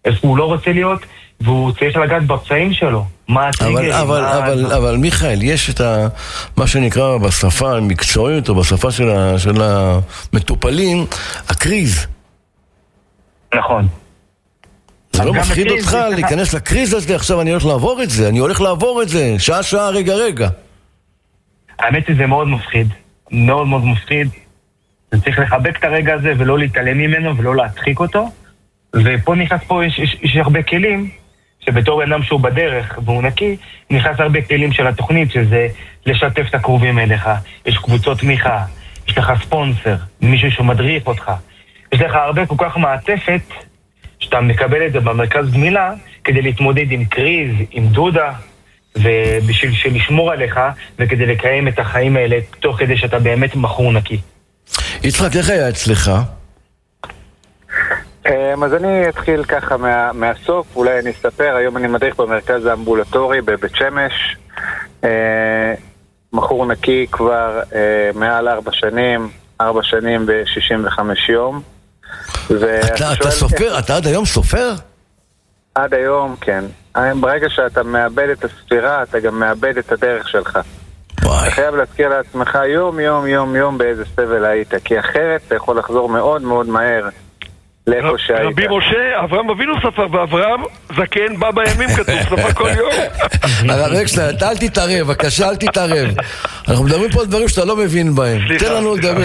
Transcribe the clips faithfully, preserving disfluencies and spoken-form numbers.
איפה הוא לא רוצה להיות, והוא צריך לגעת בפצעים שלו. מה הטריגרים? אבל, אבל, אבל, אבל מיכאל, יש את ה, מה שנקרא בשפה המקצועית, או בשפה של, ה, של המטופלים, הקריז. נכון. זה לא מפחיד אותך להיכנס לקריז הזה, עכשיו אני הולך לעבור את זה, אני הולך לעבור את זה, שעה, שעה, רגע, רגע. האמת היא זה מאוד מפחיד, מאוד מאוד מפחיד. אתה צריך לחבק את הרגע הזה ולא להתעלם ממנו ולא להצחיק אותו. ופה נכנס פה, יש, יש, יש הרבה כלים, שבתור אדם שהוא בדרך והוא נקי, נכנס הרבה כלים של התוכנית, שזה לשתף את הקרובים אליך. יש קבוצות תמיכה, יש לך ספונסר, מישהו שמדריך אותך. יש לך הרבה כל כך מעטפת, שאתה מקבל את זה במרכז גמילה, כדי להתמודד עם קריז, עם דודה, ובשביל לשמור עליך, וכדי לקיים את החיים האלה, תוך כדי שאתה באמת בחור נקי. יצחק, איך היה אצלך? אז אני אתחיל ככה מה, מהסוף, אולי אני אספר, היום אני מדריך במרכז האמבולטורי בבית שמש, בחור נקי כבר מעל ארבע שנים, ארבע שנים ב-שישים וחמישה יום. אתה, אתה סופר? אתה עד היום סופר? עד היום, כן. ברגע שאתה מאבד את הספירה, אתה גם מאבד את הדרך שלך. וואי. אתה חייב להזכיר לעצמך יום, יום, יום, יום באיזה סבל היית, כי אחרת אתה יכול לחזור מאוד מאוד מהר לאיפה שהיית. רבי משה, אברהם אבינו ספר, ואברהם זקן בא בימים, כתוב ספר כל יום. רגע שלה, אל תתערב, בבקשה, אל תתערב. אנחנו מדברים פה על דברים שאתה לא מבין בהם. תן לנו לדבר.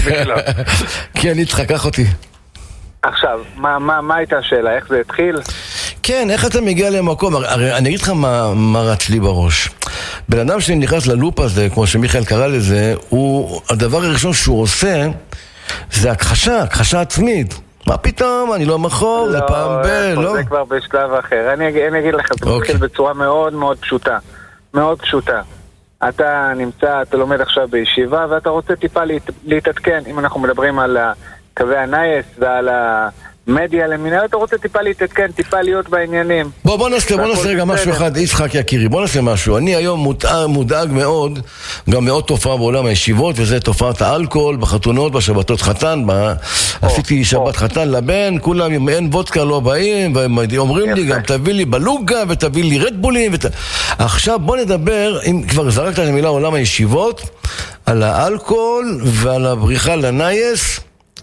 כי אני תחכך אותי. עכשיו, מה, מה, מה הייתה השאלה? איך זה התחיל? כן, איך אתה מגיע למקום? הרי אני אגיד לך מה, מה רץ לי בראש. בן אדם שנכנס ללופ הזה, כמו שמיכאל קרא לזה, הוא, הדבר הראשון שהוא עושה, זה הכחשה, הכחשה עצמית. מה פתאום? אני לא מחור, לא, זה פעם ב... לא, זה כבר בשלב אחר. אני, אני אגיד לך, זה מתחיל בצורה מאוד מאוד פשוטה. מאוד פשוטה. אתה נמצא, אתה לומד עכשיו בישיבה, ואתה רוצה טיפה להת, להתעדכן. אם אנחנו מדברים על קווי הנייס ועל המדיה למינה, אתה רוצה טיפה להתעדכן, טיפה להיות בעניינים. בוא, בוא נעשה, בוא נעשה רגע משהו אחד, יצחק יקירי, בוא נעשה משהו. אני היום מודאג, מודאג מאוד, גם מאוד תופעה בעולם הישיבות, וזה תופעת האלכוהול, בחתונות, בשבתות חתן, עשיתי שבת חתן לבן, כולם, אין וודקה לא באים, ואומרים לי גם, תביא לי בלוגה, ותביא לי רדבולים, עכשיו בוא נדבר, אם כבר זרקת למילה עולם הישיבות, על האלכוהול ועל הבריחה לנייס,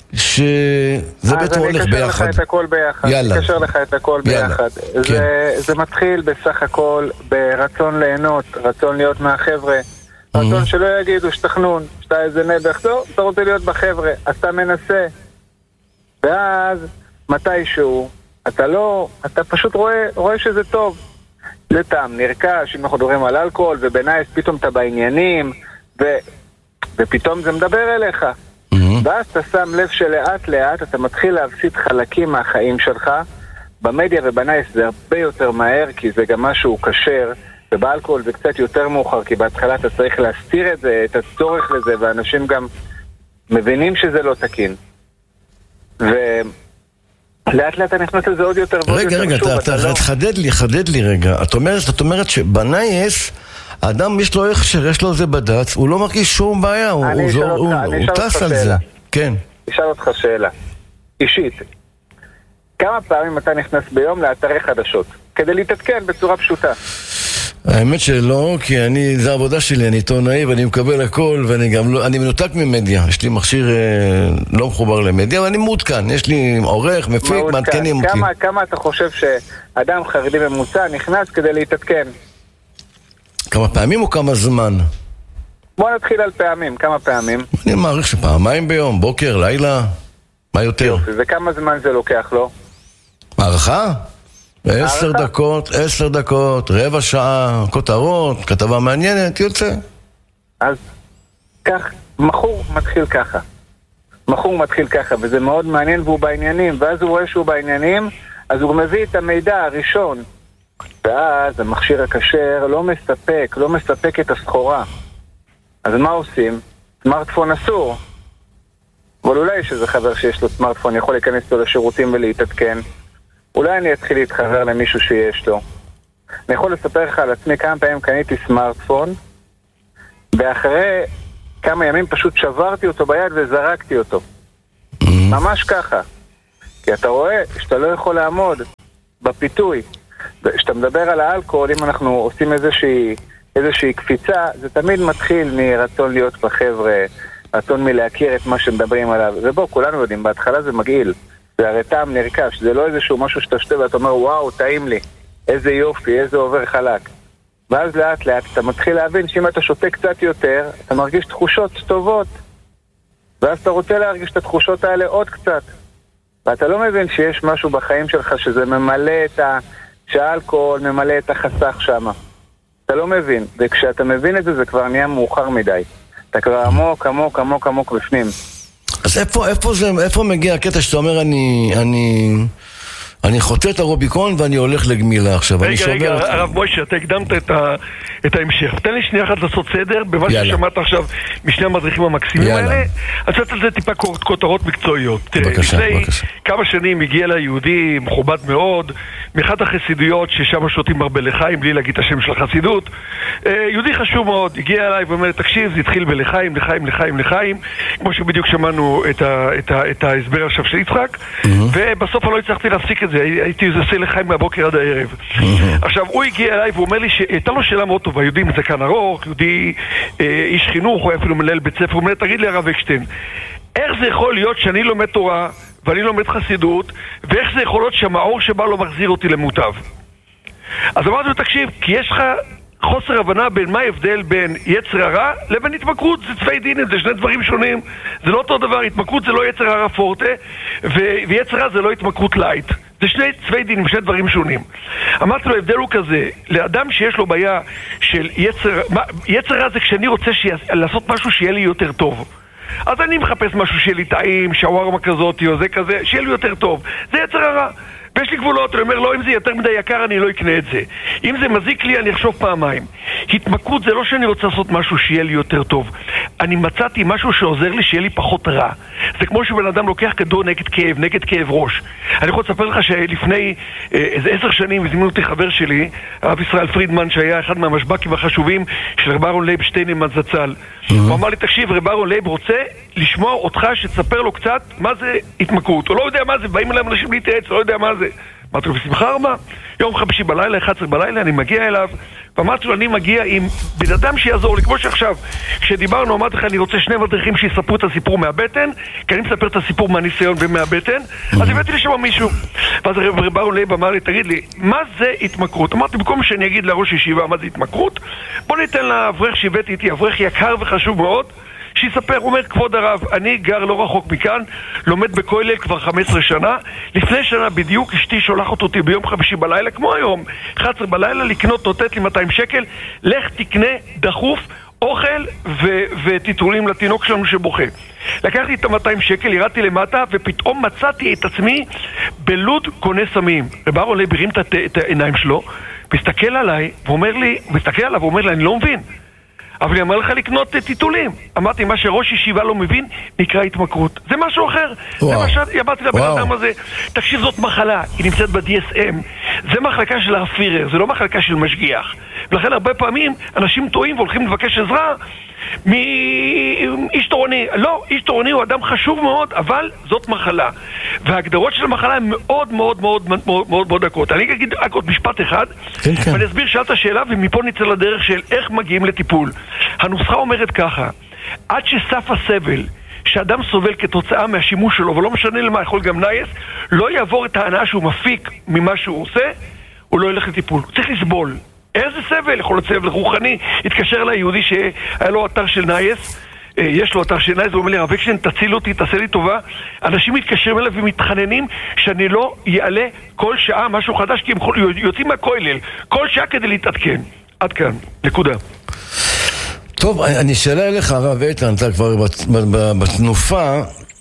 שזה בעצם הולך ביחד. אז אני אקשר לך את הכל ביחד. יאללה. אני אקשר לך את הכל ביחד. זה, זה מתחיל בסך הכל ברצון ליהנות, רצון להיות מהחבר'ה, רצון שלא יגידו שתכנון, שאתה איזה נדח, לא, אתה רוצה להיות בחבר'ה, אז אתה מנסה. ואז מתישהו, אתה לא, אתה פשוט רואה, רואה שזה טוב. זה טעם נרכש, אם אנחנו מדברים על אלכוהול, ובנייס פתאום אתה בעניינים, ו, ופתאום זה מדבר אליך. ואז אתה שם לב שלאט לאט אתה מתחיל להפסיד חלקים מהחיים שלך. במדיה ובנייס זה הרבה יותר מהר, כי זה גם משהו קשר, ובאלכוהול זה קצת יותר מאוחר, כי בהתחלה אתה צריך להסתיר את זה, את הצורך לזה, ואנשים גם מבינים שזה לא תקין. ולאט לאט אתה נכנס לזה עוד יותר ועוד רגע, יותר. רגע, רגע, אתה תחדד לי, חדד לי רגע. את אומרת, את אומרת שבנייס האדם יש לו הכשר, יש לו זה בדץ, הוא לא מרגיש שום בעיה, הוא טס על זה. כן. אשאל אותך שאלה אישית, כמה פעמים אתה נכנס ביום לאתרי חדשות כדי להתעדכן בצורה פשוטה? האמת שלא, כי אני, זה העבודה שלי, אני עיתונאי ואני מקבל הכל, ואני גם לא, אני מנותק ממדיה, יש לי מכשיר אה, לא מחובר למדיה, ואני מעודכן, יש לי עורך, מפיק, מעדכנים אותי. כמה, כמה אתה חושב שאדם חרדי ממוצע נכנס כדי להתעדכן? כמה פעמים או כמה זמן? בוא נתחיל על פעמים, כמה פעמים? אני מעריך שפעמיים ביום, בוקר, לילה, מה יותר? יופי, וכמה זמן זה לוקח לו? הערכה? עשר דקות, עשר דקות, רבע שעה, כותרות, כתבה מעניינת, יוצא. אז כך, מחור מתחיל ככה. מחור מתחיל ככה, וזה מאוד מעניין והוא בעניינים, ואז הוא רואה שהוא בעניינים, אז הוא מביא את המידע הראשון. ואז המכשיר הכשר לא מספק, לא מספק את הסחורה. אז מה עושים? סמארטפון אסור. אבל אולי יש איזה חבר שיש לו סמארטפון, יכול להיכנס לו לשירותים ולהתעדכן. אולי אני אתחיל להתחבר למישהו שיש לו. אני יכול לספר לך על עצמי כמה פעמים קניתי סמארטפון, ואחרי כמה ימים פשוט שברתי אותו ביד וזרקתי אותו. ממש ככה. כי אתה רואה שאתה לא יכול לעמוד בפיתוי. כשאתה מדבר על האלכוהול, אם אנחנו עושים איזושהי, איזושהי קפיצה, זה תמיד מתחיל מרצון להיות בחבר'ה, רצון מלהכיר את מה שמדברים עליו. ובוא, כולנו יודעים, בהתחלה זה מגעיל. זה הרי טעם נרכש, זה לא איזשהו משהו שאתה שתה ואתה אומר, וואו, טעים לי, איזה יופי, איזה עובר חלק. ואז לאט לאט אתה מתחיל להבין שאם אתה שותה קצת יותר, אתה מרגיש תחושות טובות. ואז אתה רוצה להרגיש את התחושות האלה עוד קצת. ואתה לא מבין שיש משהו בחיים שלך שזה ממלא את ה... שהאלכוהול ממלא את החסך שם. אתה לא מבין. וכשאתה מבין את זה, זה כבר נהיה מאוחר מדי. אתה כבר עמוק, עמוק, עמוק, עמוק בפנים. אז איפה, איפה זה, איפה מגיע הקטע שאתה אומר, אני, אני, אני חוטא את הרוביקון ואני הולך לגמילה עכשיו? רגע, רגע, הרב מוישה, אתה הקדמת את, ה, את ההמשך. תן לי שנייה אחת לעשות סדר במה ששמעת עכשיו משני המדריכים המקסימים האלה. אני רוצה לזה טיפה כותרות מקצועיות. בבקשה, לפני בבקשה. כמה שנים הגיע לה יהודי מכובד מאוד, מאחת החסידויות ששם שותים הרבה לחיים, בלי להגיד את השם של החסידות. יהודי חשוב מאוד, הגיע אליי ואומר, תקשיב, זה התחיל בלחיים, לחיים, לחיים, לחיים, כמו שבדיוק שמענו את, ה, את, ה, את ההסבר עכשיו של יצחק, mm-hmm. ובסוף אני לא הצלחתי להפסיק את זה, הייתי עושה לחיים מהבוקר עד הערב. Mm-hmm. עכשיו, הוא הגיע אליי ואומר לי שהייתה לו שאלה מאוד טובה, יהודי מזקן ארוך, יהודי אה, איש חינוך, הוא היה אפילו מנהל בית ספר, הוא אומר, תגיד לי הרב אקשטיין, איך זה יכול להיות שאני לומד תורה ואני לומד חסידות, ואיך זה יכול להיות שהמאור שבא לא מחזיר אותי למוטב? אז אמרתי לו, תקשיב, כי יש לך חוסר הבנה בין מה ההבדל בין יצר הרע לבין התמכרות. זה צווי דינים, זה שני דברים שונים, זה לא אותו דבר. התמכרות זה לא יצר הרע פורטה, ו- ויצר הרע זה לא התמכרות לייט. זה שני צווי דינים, שני דברים שונים. אמרתי לו, ההבדל הוא כזה, לאדם שיש לו בעיה של יצר, מה, יצר הרע זה כשאני רוצה שיע, לעשות משהו שיהיה לי יותר טוב. אז אני מחפש משהו שיהיה לי טעים, שווארמה כזאת או זה כזה, שיהיה לי יותר טוב. זה יצר הרע. ויש לי גבולות, אני אומר, לא, אם זה יותר מדי יקר, אני לא אקנה את זה. אם זה מזיק לי, אני אחשוב פעמיים. התמכרות זה לא שאני רוצה לעשות משהו שיהיה לי יותר טוב. אני מצאתי משהו שעוזר לי שיהיה לי פחות רע. זה כמו שבן אדם לוקח כדור נגד כאב, נגד כאב ראש. אני יכול לספר לך שלפני אה, איזה עשר שנים הזמינו אותי חבר שלי, הרב ישראל פרידמן, שהיה אחד מהמשבקים החשובים של רב אהרון לייב שטיינמן זצ"ל. Mm-hmm. הוא אמר לי, תקשיב, רב אהרון לייב רוצה לשמוע אותך שתספר לו קצת מה זה התמכרות. הוא לא יודע מה זה, באים אליהם אנשים להתייעץ, לא יודע מה זה. אמרתי לו, בשמחה רבה, יום חמישי בלילה, אחת עשרה בלילה, אני מגיע אליו, ואמרתי לו, אני מגיע עם בן אדם שיעזור לי, כמו שעכשיו, כשדיברנו, אמרתי לך, אני רוצה שני מדריכים שיספרו את הסיפור מהבטן, כי אני מספר את הסיפור מהניסיון ומהבטן, אז הבאתי לי שם מישהו. ואז רב אהרון לייב אמר לי, תגיד לי, מה זה התמכרות? אמרתי, במקום שאני אגיד לראש ישיבה מה זה התמכרות, בוא ניתן לאברך שהבאתי איתי, אברך יקר וחשוב מאוד, שיספר, הוא אומר, כבוד הרב, אני גר לא רחוק מכאן, לומד בכולל כבר חמש עשרה שנה, לפני שנה בדיוק אשתי שולחת אותי ביום חמישי בלילה, כמו היום, אחת עשרה בלילה, לקנות, נותנת לי מאתיים שקל, לך תקנה דחוף, אוכל ו- וטיטולים לתינוק שלנו שבוכה. לקחתי את ה-מאתיים שקל, ירדתי למטה, ופתאום מצאתי את עצמי בלוד קונה סמים. רב אהרון לייב הרים את העיניים שלו, מסתכל עליי, ואומר לי, מסתכל עליו ואומר לי, אני לא מבין. אבל אני אמר לך לקנות טיטולים. אמרתי, מה שראש ישיבה לא מבין, נקרא התמכרות. זה משהו אחר. זה מה שאמרתי לבן אדם הזה. תקשיב, זאת מחלה, היא נמצאת ב-די אס אם. זה מחלקה של הפירר, זה לא מחלקה של משגיח. ולכן הרבה פעמים אנשים טועים והולכים לבקש עזרה מאיש תורני. לא, איש תורני הוא אדם חשוב מאוד, אבל זאת מחלה. וההגדרות של המחלה הן מאוד מאוד מאוד מאוד מאוד מאוד דקות. אני אגיד רק עוד משפט אחד, ואני אסביר שאלת השאלה, ומפה נצא לדרך של איך מגיעים לטיפול. הנוסחה אומרת ככה, עד שסף הסבל שאדם סובל כתוצאה מהשימוש שלו, ולא משנה למה, יכול גם נייס, לא יעבור את ההנאה שהוא מפיק ממה שהוא עושה, הוא לא ילך לטיפול. הוא צריך לסבול. איזה סבל? יכול להיות סבל רוחני. התקשר אליי יהודי שהיה לו אתר של נייס, יש לו אתר של נייס, הוא אומר לי, הרב אקשטיין, תציל אותי, תעשה לי טובה. אנשים מתקשרים אליו ומתחננים שאני לא יעלה כל שעה משהו חדש, כי הם יוצאים מהכולל כל שעה כדי להתעדכן. עד כאן, נקודה. טוב, אני שאלה אליך, הרב איתן, אתה כבר בתנופה,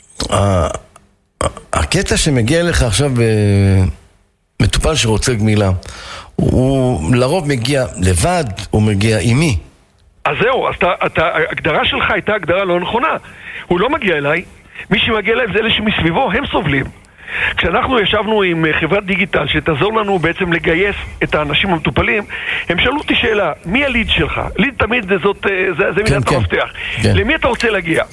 הקטע שמגיע אליך עכשיו מטופל שרוצה גמילה, הוא לרוב מגיע לבד, הוא מגיע עם מי? אז זהו, אז ההגדרה שלך הייתה הגדרה לא נכונה. הוא לא מגיע אליי, מי שמגיע אליי זה אלה שמסביבו, הם סובלים. כשאנחנו ישבנו עם חברת דיגיטל שתעזור לנו בעצם לגייס את האנשים המטופלים, הם שאלו אותי שאלה, מי הליד שלך? ליד תמיד זה, זאת, זה, זה מילת המפתח. כן. למי אתה רוצה להגיע?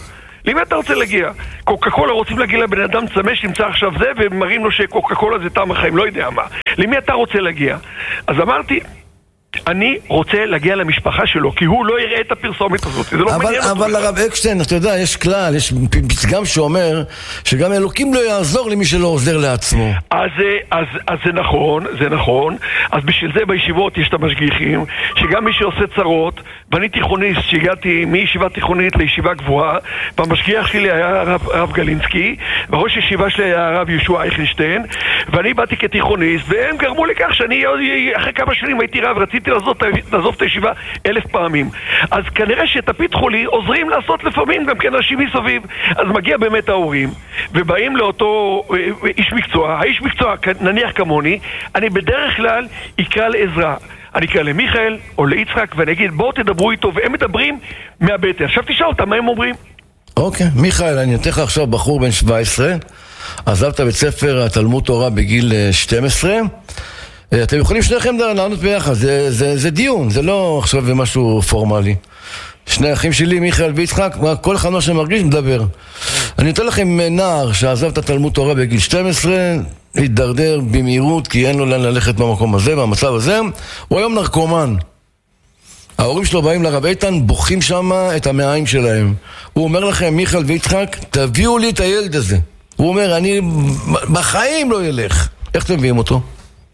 למי אתה רוצה להגיע? קוקה קולה רוצים להגיע לבן אדם צמא שנמצא עכשיו זה ומראים לו שקוקה קולה זה טעם החיים, לא יודע מה. למי אתה רוצה להגיע? אז אמרתי, אני רוצה להגיע למשפחה שלו, כי הוא לא יראה את הפרסומת הזאת. זה לא אבל, אבל הרב אקשטיין, אתה יודע, יש כלל, יש פתגם שאומר שגם אלוקים לא יעזור למי שלא עוזר לעצמו. אז, אז, אז זה נכון, זה נכון. אז בשביל זה בישיבות יש את המשגיחים, שגם מי שעושה צרות, ואני תיכוניסט, שהגעתי מישיבה תיכונית לישיבה גבוהה, והמשגיח שלי היה הרב, הרב גלינסקי, והראש ישיבה שלי היה הרב ישוע אייכנשטיין, ואני באתי כתיכוניסט, והם גרמו לכך שאני אחרי כמה שנים הייתי רב, רציתי לעזוב, לעזוב את הישיבה אלף פעמים. אז כנראה שתפיתחו לי עוזרים לעשות לפעמים גם כן אנשים מסביב. אז מגיע באמת ההורים ובאים לאותו איש מקצוע, האיש מקצוע נניח כמוני, אני בדרך כלל אקרא לעזרה, אני אקרא למיכאל או ליצחק ואני אגיד בואו תדברו איתו, והם מדברים מהבטן. עכשיו תשאל אותם מה הם אומרים. אוקיי, מיכאל, אני נותן לך עכשיו בחור בן שבע עשרה, עזבת בית ספר התלמוד תורה בגיל שתים עשרה, אתם יכולים שניכם לענות ביחד, זה, זה, זה דיון, זה לא עכשיו משהו פורמלי. שני אחים שלי, מיכאל ויצחק, כל אחד מה שמרגיש מדבר. אני אתן לכם נער שעזב את התלמוד תורה בגיל שתים עשרה, התדרדר במהירות כי אין לו לאן ללכת במקום הזה, במצב הזה, הוא היום נרקומן. ההורים שלו באים לרב איתן, בוכים שם את המעיים שלהם. הוא אומר לכם, מיכאל ויצחק, תביאו לי את הילד הזה. הוא אומר, אני בחיים לא ילך. איך אתם מביאים אותו?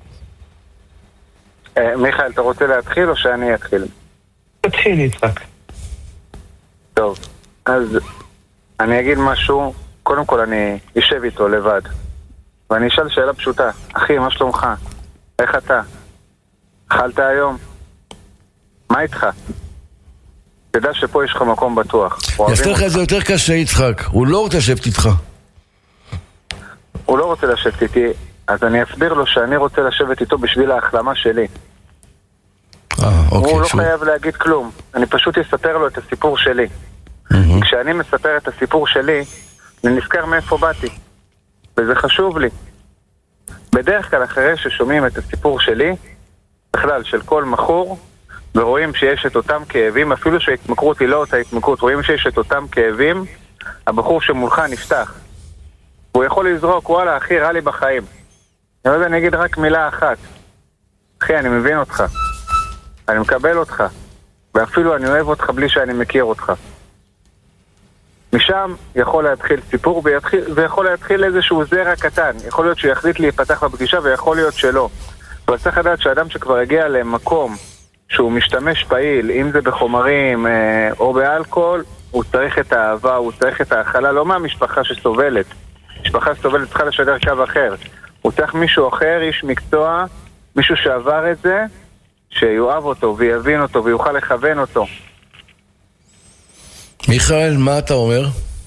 מיכאל, אתה רוצה להתחיל או שאני אתחיל? תתחיל, יצחק. טוב, אז אני אגיד משהו. קודם כל אני אשב איתו לבד ואני אשאל שאלה פשוטה. אחי, מה שלומך? איך אתה? אכלת היום? מה איתך? תדע שפה יש לך מקום בטוח. יפתר לך את זה יותר קשה, יצחק. הוא לא רוצה לשבת איתך. הוא לא רוצה לשבת איתי, אז אני אסביר לו שאני רוצה לשבת איתו בשביל ההחלמה שלי. אה, אוקיי, הוא לא שוב. חייב להגיד כלום. אני פשוט אספר לו את הסיפור שלי. Mm-hmm. כשאני מספר את הסיפור שלי, אני נזכר מאיפה באתי. וזה חשוב לי. בדרך כלל אחרי ששומעים את הסיפור שלי, בכלל של כל מחור, ורואים שיש את אותם כאבים, אפילו שההתמכרות היא לא אותה התמכרות, רואים שיש את אותם כאבים, הבחור שמולך נפתח. הוא יכול לזרוק, וואלה, אחי, רע לי בחיים. אני יודע, אני אגיד רק מילה אחת. אחי, אני מבין אותך. אני מקבל אותך. ואפילו אני אוהב אותך בלי שאני מכיר אותך. משם יכול להתחיל סיפור, ויתחיל, ויכול להתחיל איזשהו זרע קטן. יכול להיות שהוא יחליט להיפתח בפגישה, ויכול להיות שלא. אבל צריך לדעת שאדם שכבר הגיע למקום שהוא משתמש פעיל, אם זה בחומרים אה, או באלכוהול, הוא צריך את האהבה, הוא צריך את האכלה, לא מהמשפחה שסובלת. משפחה שסובלת צריכה לשדר קו אחר. הוא צריך מישהו אחר, איש מקצוע, מישהו שעבר את זה, שיואב אותו ויבין אותו ויוכל לכוון אותו. מיכאל, מה אתה אומר?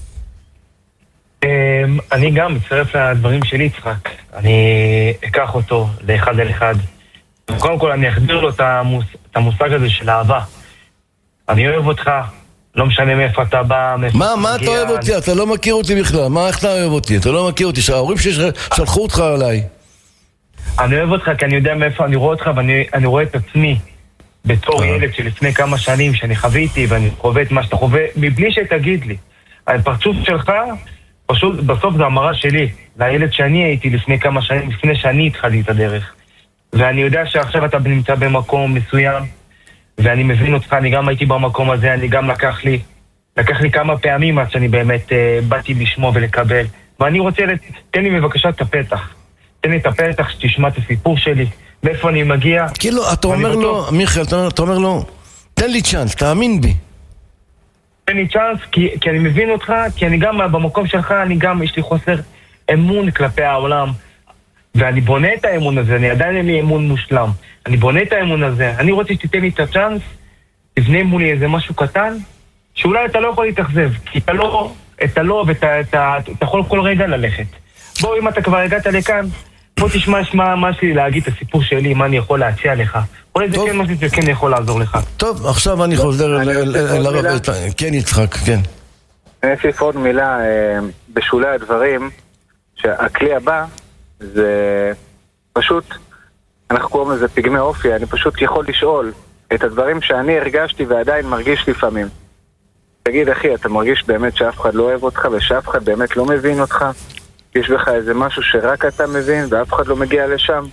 אני גם מצטרף לדברים שלי, יצחק. אני אקח אותו לאחד על אחד. קודם כל אני אחדיר לו את המושג הזה של אהבה. אני אוהב אותך, לא משנה מאיפה אתה בא, מאיפה מה, מה אתה אוהב אותי? אתה לא מכיר אותי בכלל. מה, איך אתה אוהב אותי? אתה לא מכיר אותי. שההורים ששלחו אותך עליי. אני אוהב אותך כי אני יודע מאיפה אני רואה אותך, ואני רואה את עצמי בתור ילד שלפני כמה שנים שאני חוויתי ואני חווה את מה שאתה חווה מבלי שתגיד לי. הפרצוף שלך פשוט בסוף זה המראה שלי לילד שאני הייתי לפני כמה שנים, לפני שאני התחלתי את הדרך. ואני יודע שעכשיו אתה נמצא במקום מסוים ואני מבין אותך, אני גם הייתי במקום הזה, אני גם לקח לי לקח לי כמה פעמים עד שאני באמת אה, באתי לשמוע ולקבל, ואני רוצה, תן לי בבקשה את הפתח, תן לי את הפתח שתשמע את הסיפור שלי, מאיפה אני מגיע. כאילו, אתה אומר לו, מיכאל, אתה אומר לו, תן לי צ'אנס, תאמין בי. תן לי צ'אנס, כי, כי אני מבין אותך, כי אני גם במקום שלך, אני גם, יש לי חוסר אמון כלפי העולם, ואני בונה את האמון הזה, אני עדיין אין לי אמון מושלם, אני בונה את האמון הזה, אני רוצה שתיתן לי את הצ'אנס, תבנה מולי איזה משהו קטן, שאולי אתה לא יכול להתאכזב, כי אתה לא, אתה לא, ואתה אתה, אתה יכול כל רגע ללכת. בוא, אם אתה כבר הגעת לכאן, בוא תשמע מה, מה שלי להגיד את הסיפור שלי, מה אני יכול להציע לך. אולי זה כן משהו שכן יכול לעזור לך. טוב, עכשיו אני חוזר אל הרב איתן. כן, יצחק, כן. אני אוסיף עוד מילה בשולי הדברים, שהכלי הבא זה פשוט, אנחנו קוראים לזה פגמי אופי, אני פשוט יכול לשאול את הדברים שאני הרגשתי ועדיין מרגיש לפעמים. תגיד אחי, אתה מרגיש באמת שאף אחד לא אוהב אותך ושאף אחד באמת לא מבין אותך? יש בך איזה משהו שרק אתה מבין ואף אחד לא מגיע לשם?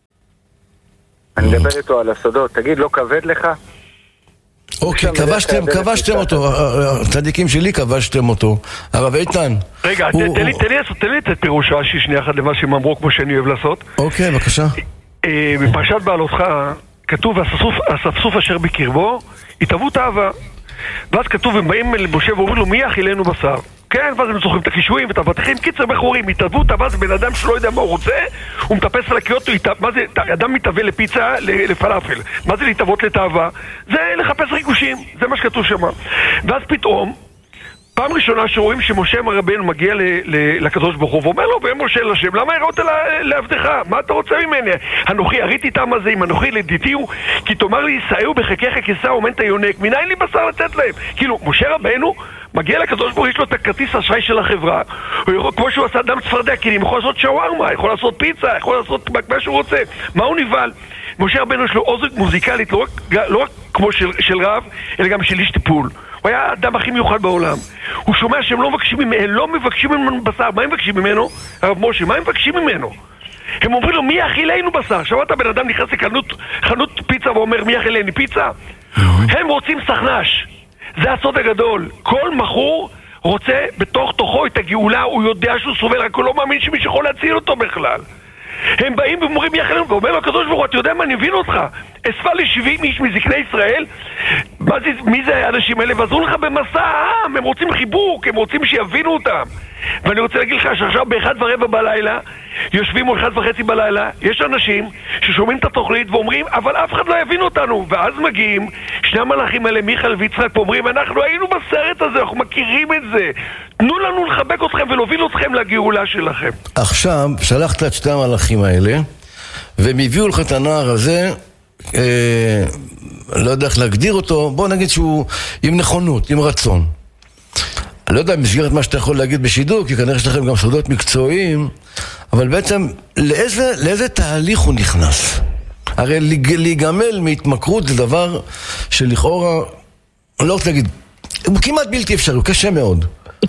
אני מדבר איתו על הסודות, תגיד, לא כבד לך? אוקיי, כבשתם, כבשתם אותו, הצדיקים שלי כבשתם אותו. הרב איתן. רגע, תן לי, תן לי, תן לי את פירוש רש"י שנייה אחת למה שהם אמרו כמו שאני אוהב לעשות. אוקיי, בבקשה. בפרשת בעלותך כתוב, הספסוף אשר בקרבו, התאוו תאווה. ואז כתוב, הם באים למשה ואומרים לו, מי יאכילנו בשר? כן, ואז הם זוכרים את הקישואים ואת הבטחים. קיצר בחורים, התאוו תאווה זה בן אדם שלא יודע מה הוא רוצה, הוא מטפס על הקיות, מה זה, אדם מתאווה לפיצה, לפלאפל. מה זה להתאוות לתאווה? זה לחפש ריגושים, זה מה שכתוב שם. ואז פתאום, פעם ראשונה שרואים שמשה רבנו מגיע לקדוש ברוך הוא ואומר לו, ואומר משה לשם, למה הראות לעבדך? מה אתה רוצה ממני? אנוכי הריתי תם הזה, אם אנוכי לדיתיהו, כי תאמר לי, ישאהו בחיקך כסה אומנת היונק, מניין לי בשר לתת להם? כאילו, משה רבנו מגיע לקדוש ברוך הוא, יש לו את הכרטיס האשראי של החברה, כמו שהוא עשה אדם צפרדע, כי הוא יכול לעשות שווארמה, יכול לעשות פיצה, יכול לעשות מה שהוא רוצה. מה הוא נבהל? משה רבנו יש לו אוזן מוזיקלית, לא רק, לא רק כמו של, של רב, אלא גם של איש טיפול. הוא היה האדם הכי מיוחד בעולם. הוא שומע שהם לא מבקשים ממנו, לא מבקשים ממנו בשר. מה הם מבקשים ממנו? הרב משה, מה הם מבקשים ממנו? הם אומרים לו, מי יאכילנו בשר? שמעת בן אדם נכנס לחנות חנות פיצה ואומר, מי יאכילני פיצה? הם רוצים סכנש. זה הסוד הגדול. כל מכור רוצה בתוך תוכו את הגאולה, הוא יודע שהוא סובל, רק הוא לא מאמין שמישהו יכול להציל אותו בכלל. הם באים ואומרים יחלנו, ואומר לו הקדוש ברוך הוא, אתה יודע מה, אני מבין אותך. אספה לי שבעים איש מזקני ישראל, מה זה, מי זה האנשים האלה? ועזרו לך במסע העם, הם רוצים חיבוק, הם רוצים שיבינו אותם. ואני רוצה להגיד לך שעכשיו באחד ורבע בלילה, יושבים או אחד וחצי בלילה, יש אנשים ששומעים את התוכנית ואומרים, אבל אף אחד לא יבין אותנו. ואז מגיעים שני המלאכים האלה, מיכאל ויצחק, ואומרים, אנחנו היינו בסרט הזה, אנחנו מכירים את זה. תנו לנו לחבק אתכם ולהוביל אתכם לגאולה שלכם. עכשיו, שלחת את שתי המלאכים האלה, והם הביאו לך את הנער הזה, אה, לא יודע איך להגדיר אותו, בוא נגיד שהוא עם נכונות, עם רצון. אני לא יודע, במסגרת מה שאתה יכול להגיד בשידור, כי כנראה יש לכם גם סודות מקצועיים, אבל בעצם לאיזה, לאיזה תהליך הוא נכנס? הרי להיגמל מהתמכרות זה דבר שלכאורה, אני לא רוצה להגיד, הוא כמעט בלתי אפשרי, הוא קשה מאוד.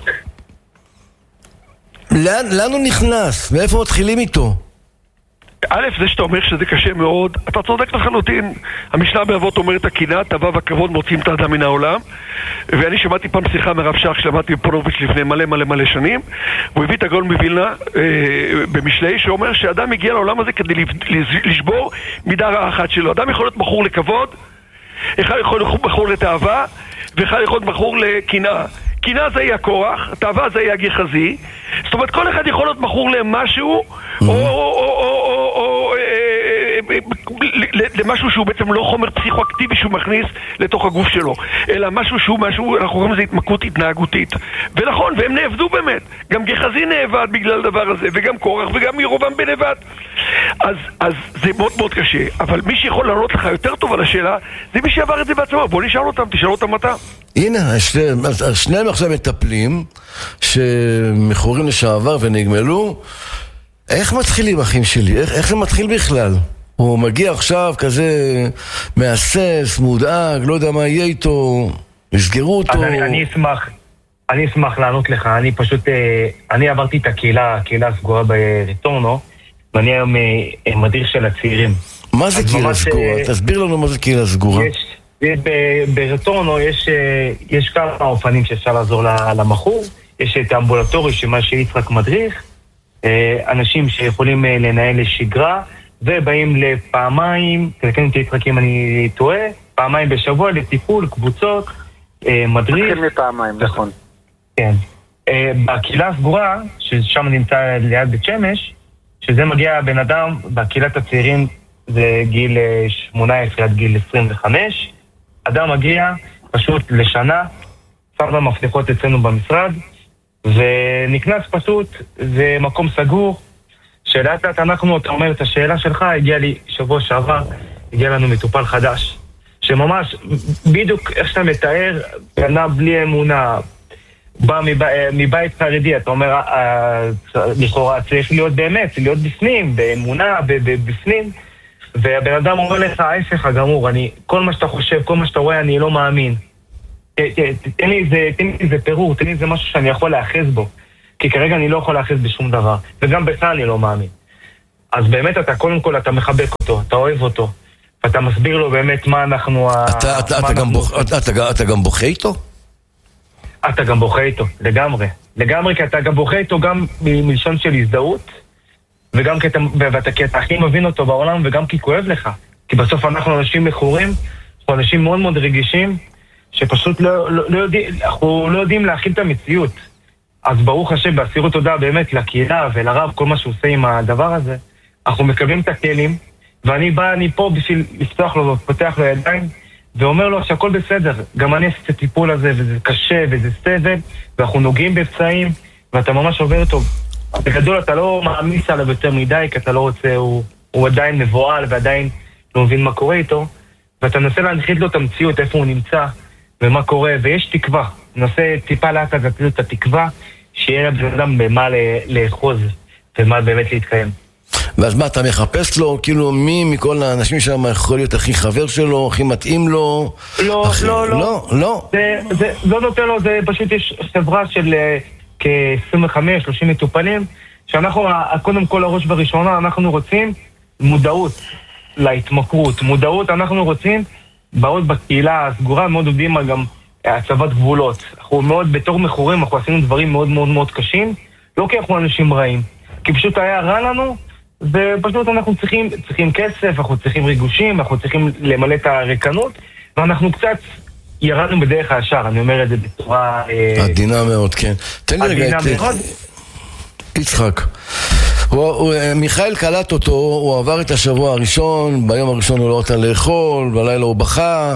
לאן, לאן הוא נכנס? מאיפה מתחילים איתו? א', זה שאתה אומר שזה קשה מאוד, אתה צודק לחלוטין. המשנה באבות אומרת, הקנאה, התאווה והכבוד מוציאים את האדם מן העולם. ואני שמעתי פעם שיחה מרב שך, שלמדתי בפונוביץ' לפני מלא מלא מלא שנים. הוא הביא את הגאון מווילנה אה, במשלי, שאומר שאדם הגיע לעולם הזה כדי לשבור מידה רעה אחת שלו. אדם יכול להיות מכור לכבוד, אחד יכול להיות מכור לתאווה, ואחד יכול להיות מכור לקנאה. קנאה זה יהיה הכורח, תאווה זה יהיה הגחזי. זאת אומרת, כל אחד יכול להיות מכור למשהו, או למשהו שהוא בעצם לא חומר פסיכואקטיבי שהוא מכניס לתוך הגוף שלו, אלא משהו שהוא משהו, אנחנו רואים לזה התמכרות התנהגותית. ונכון, והם נעבדו באמת. גם גחזי נעבד בגלל הדבר הזה, וגם כורח, וגם ירובעם בנעבד. אז, אז זה מאוד מאוד קשה. אבל מי שיכול לענות לך יותר טוב על השאלה, זה מי שעבר את זה בעצמו. בוא נשאל אותם, תשאל אותם אתה. הנה, שניהם עכשיו מטפלים שמכורים לשעבר ונגמלו. איך מתחילים, אחים שלי? איך, איך זה מתחיל בכלל? הוא מגיע עכשיו כזה מאסס, מודאג, לא יודע מה יהיה איתו, יסגרו אותו. אני, אני אשמח, אני אשמח לענות לך. אני פשוט, אני עברתי את הקהילה, הקהילה הסגורה ברטורנו, ואני היום מדריך של הצעירים. מה זה קהילה סגורה? תסביר לנו מה זה קהילה סגורה. יש, ברטורנו יש, יש כמה אופנים שאפשר לעזור למכור. יש את האמבולטורי שמה שיצחק מדריך, אנשים שיכולים לנהל לשגרה, ובאים לפעמיים, תקן אותי יצחק אם אני טועה, פעמיים בשבוע לטיפול, קבוצות, מדריך. מתחיל מפעמיים, נכון. כן. בקהילה הסגורה, ששם נמצא ליד בית שמש, שזה מגיע בן אדם, בקהילת הצעירים זה גיל שמונה עשרה עד גיל עשרים וחמש, אדם מגיע פשוט לשנה, שם במפתחות אצלנו במשרד, ונכנס פשוט, זה מקום סגור, שאלת את אנחנו, אתה אומר את השאלה שלך, הגיע לי שבוע שעבר, הגיע לנו מטופל חדש, שממש, בדיוק איך שאתה מתאר, בנה בלי אמונה, בא מבית חרדי, אתה אומר, לכאורה צריך להיות באמת, להיות בפנים, באמונה, בפנים, והבן אדם אומר לך, ההפך הגמור, אני, כל מה שאתה חושב, כל מה שאתה רואה, אני לא מאמין. תן לי איזה פירור, תן לי איזה משהו שאני יכול לאחז בו. כי כרגע אני לא יכול לאחז בשום דבר. וגם בך אני לא מאמין. אז באמת אתה, קודם כל, אתה מחבק אותו, אתה אוהב אותו, ואתה מסביר לו באמת מה אנחנו... אתה גם בוכה איתו? אתה גם בוכה איתו, לגמרי. לגמרי, כי אתה גם בוכה איתו גם מלשון של הזדהות, וגם כי אתה, ואתה, כי אתה הכי מבין אותו בעולם, וגם כי כואב לך. כי בסוף אנחנו אנשים מכורים, אנחנו אנשים מאוד מאוד רגישים, שפשוט לא, לא, לא יודעים, אנחנו לא יודעים להכיל את המציאות. אז ברוך השם, באסירות תודה באמת לקהילה ולרב, כל מה שהוא עושה עם הדבר הזה, אנחנו מקבלים את הכלים, ואני בא, אני פה בשביל לפתוח לו, פותח לו ידיים, ואומר לו שהכל בסדר. גם אני עשיתי את הטיפול הזה, וזה קשה, וזה סבל, ואנחנו נוגעים בפצעים, ואתה ממש עובר אותו. בגדול, אתה לא מעמיס עליו יותר מדי, כי אתה לא רוצה, הוא, הוא עדיין מבועל, ועדיין לא מבין מה קורה איתו, ואתה מנסה להנחית לו את המציאות, איפה הוא נמצא, ומה קורה, ויש תקווה. ננסה טיפה לאט להגפיל את התקווה, שיהיה לבן אדם במה לאחוז, ומה באמת להתקיים. ואז מה, אתה מחפש לו, כאילו, מי מכל האנשים שם יכול להיות הכי חבר שלו, הכי מתאים לו? לא, הכי... לא, לא. לא, לא. זה, זה, זה נותן לו, זה פשוט יש חברה של כ-עשרים וחמש שלושים מטופלים, שאנחנו, קודם כל, הראש בראשונה, אנחנו רוצים מודעות להתמכרות. מודעות אנחנו רוצים, בעוד בקהילה הסגורה, מאוד עובדים על גם הצבת גבולות. אנחנו מאוד, בתור מכורים, אנחנו עשינו דברים מאוד מאוד מאוד קשים, לא כי אנחנו אנשים רעים, כי פשוט היה רע לנו, ופשוט אנחנו צריכים, צריכים כסף, אנחנו צריכים ריגושים, אנחנו צריכים למלא את הריקנות, ואנחנו קצת ירדנו בדרך הישר, אני אומר את זה בצורה... עדינה מאוד, כן. תן לי רגע את... יצחק. מיכאל קלט אותו, הוא עבר את השבוע הראשון, ביום הראשון הוא לא רצה לאכול, בלילה הוא בכה.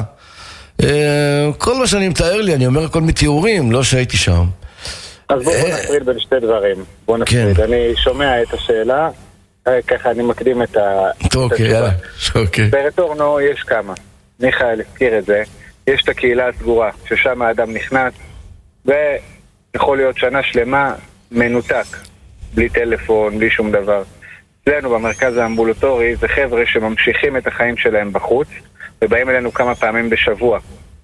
כל מה שאני מתאר לי, אני אומר הכל מתיאורים, לא שהייתי שם. אז בואו נפריד בין שתי דברים. בואו נפריד. אני שומע את השאלה, ככה אני מקדים את התשובה. אוקיי, יאללה. ברטורנו יש כמה. מיכאל הזכיר את זה. יש את הקהילה הסגורה, ששם האדם נכנס, ויכול להיות שנה שלמה מנותק. בלי טלפון, בלי שום דבר. אצלנו במרכז האמבולטורי זה חבר'ה שממשיכים את החיים שלהם בחוץ, ובאים אלינו כמה פעמים בשבוע.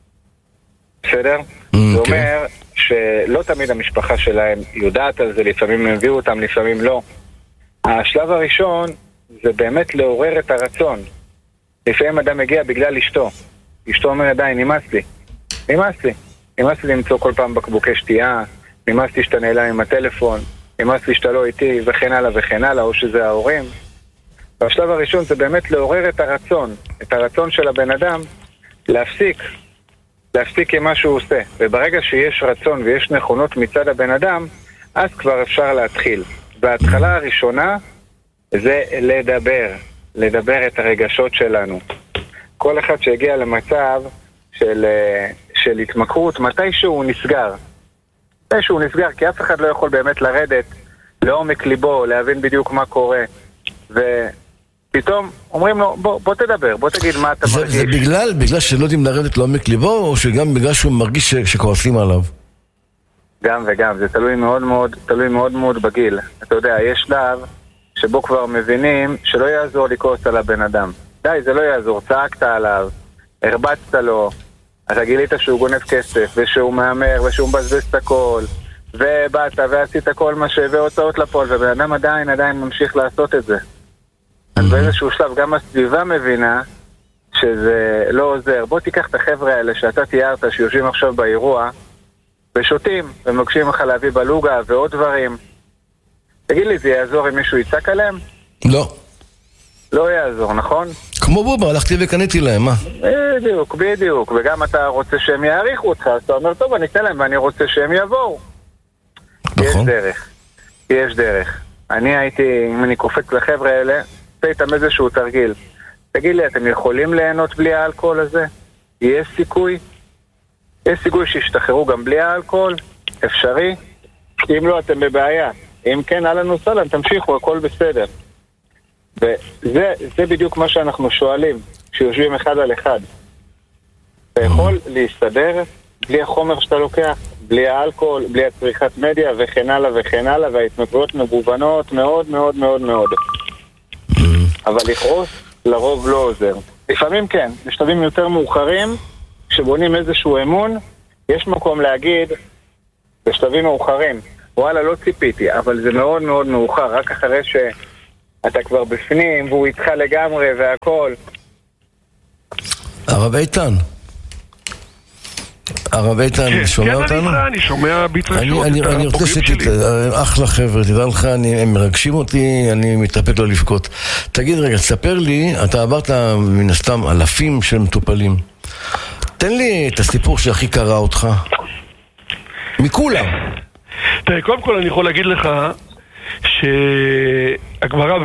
בסדר? Mm, זה okay. אומר שלא תמיד המשפחה שלהם יודעת על זה, לפעמים הם הביאו אותם, לפעמים לא. השלב הראשון זה באמת לעורר את הרצון. לפעמים אדם מגיע בגלל אשתו. אשתו אומר, די, נמאס לי. נמאס לי. נמאס לי למצוא כל פעם בקבוקי שתייה, נמאס לי שאתה נעלם עם הטלפון, נמאס לי שאתה לא איתי, וכן הלאה וכן הלאה, או שזה ההורים. והשלב הראשון זה באמת לעורר את הרצון, את הרצון של הבן אדם להפסיק, להפסיק עם מה שהוא עושה. וברגע שיש רצון ויש נכונות מצד הבן אדם, אז כבר אפשר להתחיל. וההתחלה הראשונה זה לדבר, לדבר את הרגשות שלנו. כל אחד שהגיע למצב של, של התמכרות, מתי שהוא נסגר. מתי שהוא נסגר, כי אף אחד לא יכול באמת לרדת לעומק ליבו, להבין בדיוק מה קורה. ופתאום אומרים לו, בוא, בוא תדבר, בוא תגיד מה אתה זה, מרגיש. זה בגלל, בגלל שלא יודעים לרדת לעומק ליבו, או שגם בגלל שהוא מרגיש ש, שכועסים עליו? גם וגם, זה תלוי מאוד מאוד, תלוי מאוד מאוד בגיל. אתה יודע, יש שלב שבו כבר מבינים שלא יעזור לכעוס על הבן אדם. די, זה לא יעזור, צעקת עליו, הרבצת לו, אתה גילית שהוא גונב כסף, ושהוא מאמר, ושהוא מבזבז את הכל, ובאת ועשית כל מה שהביא הוצאות לפועל, ובן אדם עדיין עדיין ממשיך לעשות את זה. אז באיזשהו שלב גם הסביבה מבינה שזה לא עוזר. בוא תיקח את החבר'ה האלה שאתה תיארת, שיושבים עכשיו באירוע, ושותים, ומבקשים לך להביא בלוגה ועוד דברים. תגיד לי, זה יעזור אם מישהו יצעק עליהם? לא. לא יעזור, נכון? כמו בובה, הלכתי וקניתי להם, מה? בדיוק, בדיוק. וגם אתה רוצה שהם יעריכו אותך, אז אתה אומר, טוב, אני אתן להם ואני רוצה שהם יבואו. נכון. יש דרך. יש דרך. אני הייתי, אם אני קופץ לחבר'ה האלה, עושה איתם איזשהו תרגיל. תגיד לי, אתם יכולים ליהנות בלי האלכוהול הזה? יש סיכוי? יש סיכוי שישתחררו גם בלי האלכוהול? אפשרי? אם לא, אתם בבעיה. אם כן, אהלן וסהלן, תמשיכו, הכל בסדר. וזה זה בדיוק מה שאנחנו שואלים, שיושבים אחד על אחד. אתה יכול להסתדר בלי החומר שאתה לוקח, בלי האלכוהול, בלי הצריכת מדיה וכן הלאה וכן הלאה, וההתמכרויות מגוונות מאוד מאוד מאוד מאוד. אבל לכעוס לרוב לא עוזר. לפעמים כן, בשלבים יותר מאוחרים, כשבונים איזשהו אמון, יש מקום להגיד בשלבים מאוחרים, וואלה, לא ציפיתי, אבל זה מאוד מאוד מאוחר, רק אחרי שאתה כבר בפנים והוא איתך לגמרי והכל. הרב איתן, הרב איתן, שומע אותנו? כן, אני שומע בהתרגשות. אני רוצה שתת... אחלה חבר'ה, תדע לך, הם מרגשים אותי, אני מתאפק לא לבכות. תגיד רגע, תספר לי, אתה עברת מן הסתם אלפים של מטופלים. תן לי את הסיפור שהכי קרא אותך. מכולם. תראה, קודם כל אני יכול להגיד לך שהגמרא,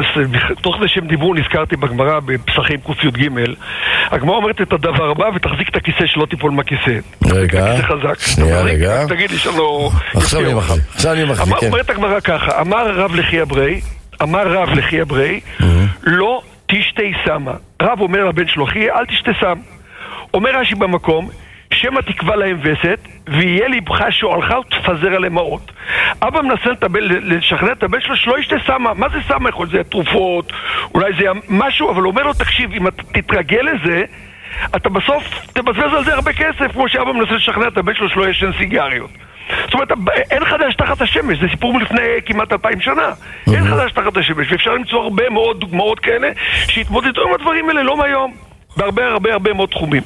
תוך זה שהם דיברו, נזכרתי בגמרא בפסחים ק"ג, הגמרא אומרת את הדבר הבא ותחזיק את הכיסא שלא תיפול מהכיסא. רגע, שנייה רגע. תגיד לי שלא... עכשיו אני מחל, עכשיו אני מחל, כן. אומרת הגמרא ככה, אמר רב לחי אברי, אמר רב לחי אברי, לא תשתה סמה. רב אומר לבן שלו, אחי, אל תשתה סם. אומר רש"י במקום, שמא תקבע להם וסת, ויהיה ליבך שואלך ותפזר עליהם מעות. אבא מנסה לשכנע את הבן שלו שלא ישתה סמה. מה זה סמה? יכול זה תרופות, אולי זה משהו, אבל הוא אומר לו, תקשיב, אם אתה תתרגל לזה, אתה בסוף תבזבז על זה הרבה כסף, כמו שאבא מנסה לשכנע את הבן שלו שלא ישן סיגריות. זאת אומרת, אין חדש תחת השמש, זה סיפור מלפני כמעט אלפיים שנה. אין חדש תחת השמש, ואפשר למצוא הרבה מאוד דוגמאות כאלה שהתמודדו עם הדברים האלה לא מהיום, בהרבה הרבה הרבה מאוד תחומים.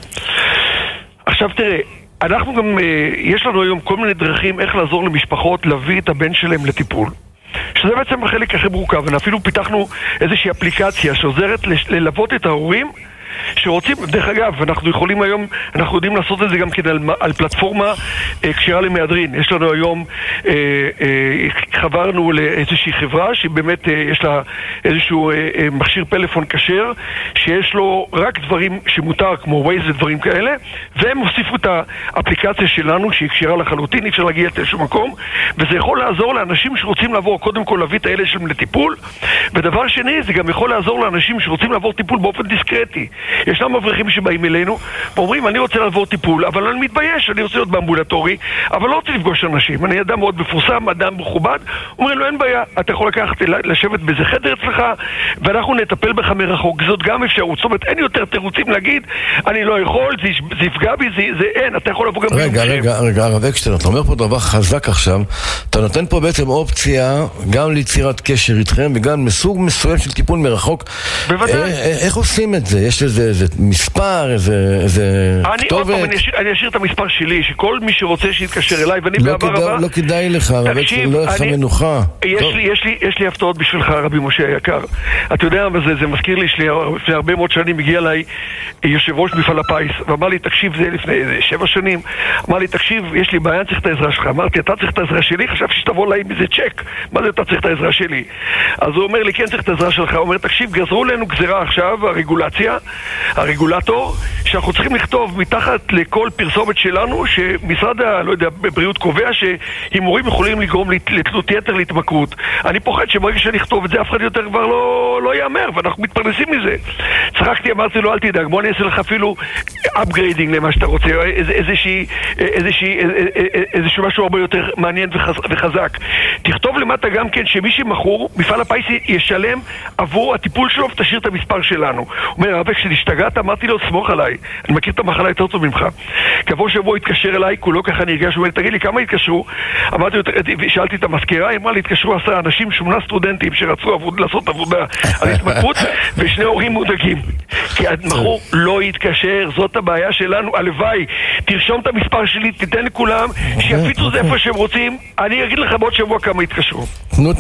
עכשיו תראה, אנחנו גם, יש לנו היום כל מיני דרכים איך לעזור למשפחות להביא את הבן שלהם לטיפול. שזה בעצם החלק הכי מורכב, ואפילו פיתחנו איזושהי אפליקציה שעוזרת ללוות את ההורים שרוצים, דרך אגב, אנחנו יכולים היום, אנחנו יודעים לעשות את זה גם כן על, על פלטפורמה אה, קשירה למהדרין. יש לנו היום, אה, אה, חברנו לאיזושהי חברה שבאמת אה, יש לה איזשהו אה, אה, מכשיר פלאפון כשר, שיש לו רק דברים שמותר, כמו ווייז ודברים כאלה, והם הוסיפו את האפליקציה שלנו שהיא קשירה לחלוטין, אי אפשר להגיע לאיזשהו מקום, וזה יכול לעזור לאנשים שרוצים לעבור, קודם כל להביא את האלה שלהם לטיפול, ודבר שני, זה גם יכול לעזור לאנשים שרוצים לעבור טיפול באופן דיסקרטי. ישנם מבריחים שבאים אלינו ואומרים, אני רוצה לעבור טיפול, אבל אני מתבייש, אני רוצה להיות באמבולטורי, אבל לא רוצה לפגוש אנשים. אני אדם מאוד מפורסם, אדם מכובד. אומרים לו, אין בעיה, אתה יכול לקחת, לשבת באיזה חדר אצלך, ואנחנו נטפל בך מרחוק. זאת גם אפשרות. זאת אומרת, אין יותר תירוצים להגיד, אני לא יכול, זה, זה יפגע בי, זה, זה אין, אתה יכול לבוא גם... רגע, רגע, רגע, הרב אקשטיין, אתה אומר פה דבר חזק עכשיו, אתה נותן פה בעצם אופציה גם ליצירת קשר איתכם, וגם מסוג מסוים של טיפול מרחוק. בוודאי. איך עושים את זה? יש איזה, איזה מספר, איזה, איזה אני, כתובת? אני, אשאיר, אני אשאיר את המספר שלי, שכל מי שרוצה שיתקשר אליי, ואני לא בעבר כדא, הבא... לא כדאי לך, הרב אקשטיין, לא לך מנוחה. יש לי, יש לי, יש לי הפתעות בשבילך, רבי משה היקר. אתה יודע מה זה, זה מזכיר לי, שלי, לפני הרבה מאוד שנים הגיע אליי יושב ראש מפעל הפיס, ואמר לי, תקשיב, זה לפני שבע שנים, אמר לי, תקשיב, יש לי בעיה, אני צריך את העזרה שלך. אמרתי, אתה צריך את העזרה שלי? חשבתי שתבוא אליי מזה צ'ק. מה זה, אתה צריך את העזרה שלי? אז הוא אומר לי, כן, צריך את העזרה שלך. הוא אומר, תקשיב, גזרו לנו גזרה עכשיו, הרגולציה, הרגולטור, שאנחנו צריכים לכתוב מתחת לכל פרסומת שלנו, שמשרד ה, לא יודע, בבריאות קובע שהימורים יכולים לגרום לתלות יתר להתמכרות. אני פוחד שברגע שנכתוב את זה, אף אחד יותר כבר לא, לא יאמר, ואנחנו מתפרנסים מזה. צחקתי, אמרתי לו, אל תדאג, בוא אני אעשה לך אפילו upgrading למה שאתה רוצה, איזה, איזושהי, איזושהי, איזשהו משהו הרבה יותר מעניין וחזק. תכתוב למטה גם כן שמי שמכור, מפעל הפיס ישלם עבור הטיפול שלו ותשאיר את המספר שלנו. הוא אומר, הרב, כשהשתגעת, אמרתי לו, סמוך עליי, אני מכיר את המחלה יותר טוב ממך. כעבור שבוע התקשר אליי, כולו ככה נרגש, הוא אומר, תגיד לי, כמה התקשרו? אמרתי לו, שאלתי את המזכירה, היא אמרה לי, התקשרו עשרה אנשים, שמונה סטודנטים שרצו עבוד, לעשות עבודה על התמכרות, ושני הורים מודאגים. כי המכור לא יתקשר, זאת הבעיה שלנו, הלוואי, תרשום את המספר שלי, תיתן לכולם, שיפיצו זה איפה שהם רוצים, אני אגיד לך בעוד שבוע כמה יתקשרו. תנו את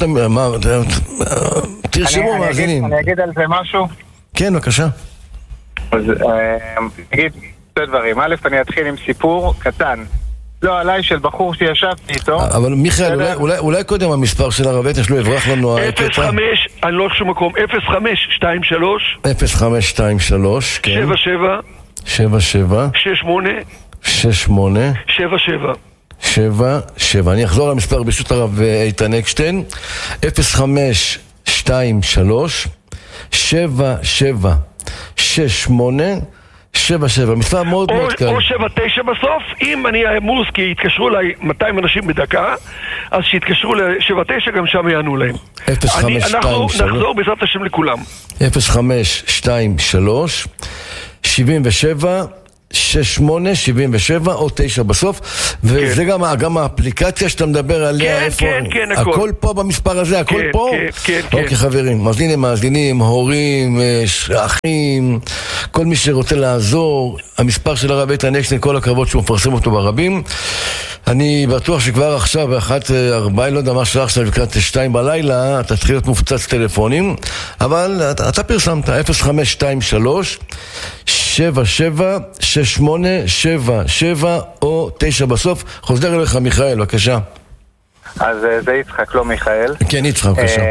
תרשמו מאזינים. אני אגיד על זה משהו? כן, בבקשה. אז נגיד שתי דברים. א', אני אתחיל עם סיפור קטן. לא עליי, של בחור שישבתי איתו. אבל מיכאל, אולי קודם המספר של הרב אקשטיין שלו יברח לנו הקטע. אפס חמש, אני לא חושב מקום, אפס חמש שתיים שלוש אפס חמש שתיים שלוש, כן. שבע שבע שבע שבע שש שמונה שש שמונה שבע שבע שבע שבע. אני אחזור למספר ברשות הרב איתן אקשטיין, אפס חמש שתיים שלוש שבע שבע שש שמונה שבע שבע, מספר מאוד מאוד קל. או שבע תשע בסוף, אם אני אעמוס, כי יתקשרו אליי מאתיים אנשים בדקה, אז שיתקשרו ל-שבע תשע, גם שם יענו להם. אפס חמש שתיים שלוש אנחנו נחזור בעזרת השם לכולם. אפס חמש שתיים שלוש שבעים ושבע שש שמונה שבעים ושבע או תשע בסוף, וזה גם, גם האפליקציה שאתה מדבר עליה, כן, איפה, כן, כן, הכל. הכל פה במספר הזה, הכל כן, פה? כן, כן, אוקיי, כן. חברים, אז הנה מאזינים, הורים, אחים, כל מי שרוצה לעזור, המספר של הרב איתן אקשטיין, כל הכבוד שהוא מפרסם אותו ברבים. אני בטוח שכבר עכשיו, באחת ארבעים, לא יודע מה שעה עכשיו, לקראת שתיים בלילה, אתה תתחיל להיות מופצץ טלפונים, אבל אתה, אתה פרסמת, אפס חמש שתיים שלוש שבע שבע שש שמונה שבע שבע או תשע בסוף. חוזר אליך מיכאל, בבקשה. אז זה יצחק, לא מיכאל. כן, יצחק, בבקשה.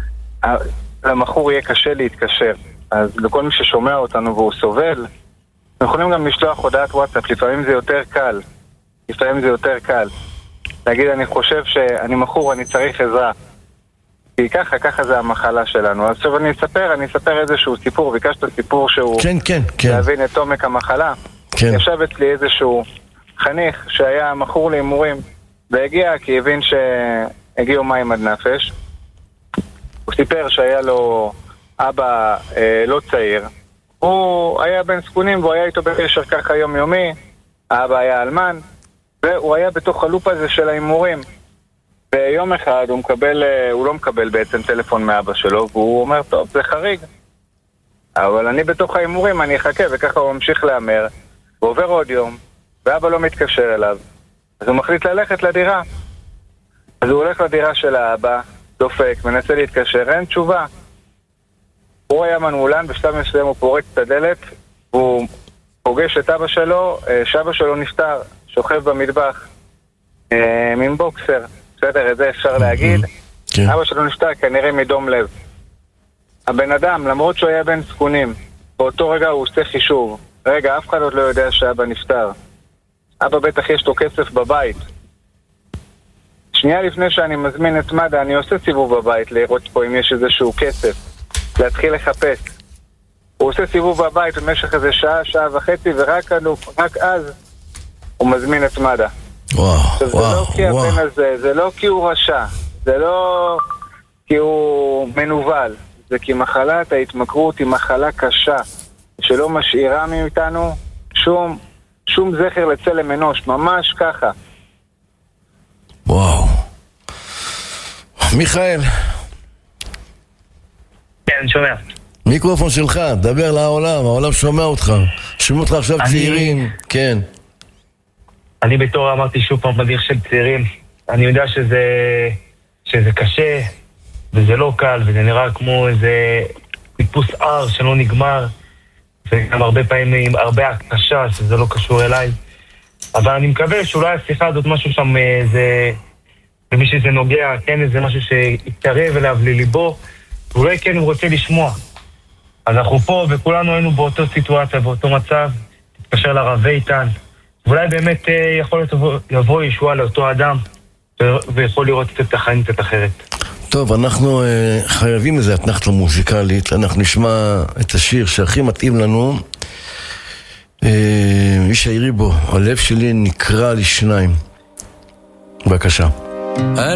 למחור יהיה קשה להתקשר, אז לכל מי ששומע אותנו והוא סובל, יכולים גם לשלוח הודעת וואטסאפ, לפעמים זה יותר קל, לפעמים זה יותר קל. להגיד, אני חושב שאני מחור, אני צריך עזרה. כי ככה, ככה זה המחלה שלנו. אז עכשיו אני אספר, אני אספר איזשהו סיפור, ביקשת סיפור שהוא... כן, כן, כן. להבין את עומק המחלה. כן. ישב אצלי איזשהו חניך שהיה מכור להימורים, והגיע כי הבין שהגיעו מים עד נפש. הוא סיפר שהיה לו אבא אה, לא צעיר. הוא היה בן זקונים והוא היה איתו בקשר ככה יומיומי. האבא היה אלמן, והוא היה בתוך הלופ הזה של ההימורים. ויום אחד הוא מקבל, הוא לא מקבל בעצם טלפון מאבא שלו, והוא אומר, טוב, זה חריג. אבל אני בתוך ההימורים, אני אחכה, וככה הוא ממשיך לאמר. הוא עובר עוד יום, ואבא לא מתקשר אליו. אז הוא מחליט ללכת לדירה. אז הוא הולך לדירה של האבא, דופק, מנסה להתקשר, אין תשובה. הוא היה מנעולן, בשלב מסוים הוא פורץ את הדלת, והוא פוגש את אבא שלו, שאבא שלו נפטר, שוכב במטבח, עם בוקסר. בסדר, את זה אפשר להגיד. כן. אבא שלו נפטר כנראה מדום לב. הבן אדם, למרות שהוא היה בן זקונים, באותו רגע הוא עושה חישוב. רגע, אף אחד עוד לא יודע שאבא נפטר. אבא בטח יש לו כסף בבית. שנייה לפני שאני מזמין את מד"א, אני עושה סיבוב בבית לראות פה אם יש איזשהו כסף. להתחיל לחפש. הוא עושה סיבוב בבית במשך איזה שעה, שעה וחצי, ורק רק אז הוא מזמין את מד"א. וואו, זה וואו, לא כי וואו. הבן הזה, זה לא כי הוא רשע, זה לא כי הוא מנוול, זה כי מחלת ההתמכרות היא מחלה קשה, שלא משאירה מאיתנו שום, שום זכר לצלם אנוש, ממש ככה. וואו. מיכאל. כן, שומע. מיקרופון שלך, דבר לעולם, העולם שומע אותך. שומע אותך עכשיו אני... צעירים, כן. אני בתור אמרתי שוב פעם מדריך של צעירים, אני יודע שזה, שזה קשה וזה לא קל וזה נראה כמו איזה טיפוס אר שלא נגמר, וגם הרבה פעמים הרבה הקשה שזה לא קשור אליי, אבל אני מקווה שאולי השיחה הזאת משהו שם זה, למי שזה נוגע, כן, איזה משהו שיתקרב אליו לליבו, ואולי כן הוא רוצה לשמוע. אז אנחנו פה וכולנו היינו באותו סיטואציה, באותו מצב, תתקשר לרב איתן, ואולי באמת יכול להיות יבוא ישוע לאותו אדם ויכול לראות את החיים קצת אחרת. טוב, אנחנו uh, חייבים איזה אתנחתה מוזיקלית. אנחנו נשמע את השיר שהכי מתאים לנו. איש העירי בו, הלב שלי נקרע לשניים. בבקשה.